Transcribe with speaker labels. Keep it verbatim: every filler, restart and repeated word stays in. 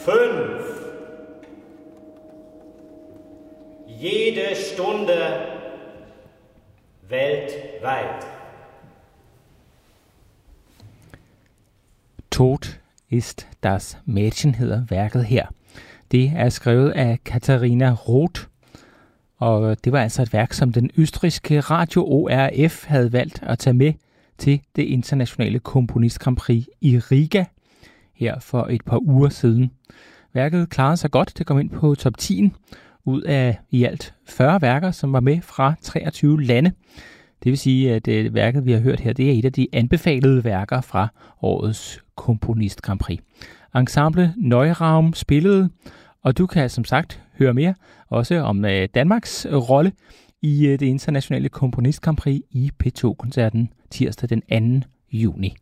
Speaker 1: fünf. Jede Stunde weltweit.
Speaker 2: Tod ist das Mädchen hedder værket her. Det er skrevet af Katharina Roth, og det var altså et værk, som den østrigske Radio O R F havde valgt at tage med til det internationale komponist Grand Prix i Riga her for et par uger siden. Værket klarede sig godt, det kom ind på top ti ud af i alt fyrre værker, som var med fra treogtyve lande. Det vil sige, at det værket, vi har hørt her, det er et af de anbefalede værker fra årets komponist Grand Prix. Ensemble Neuraum spillede, og du kan som sagt høre mere også om Danmarks rolle i det internationale komponist Grand Prix i P to-koncerten tirsdag den anden juni.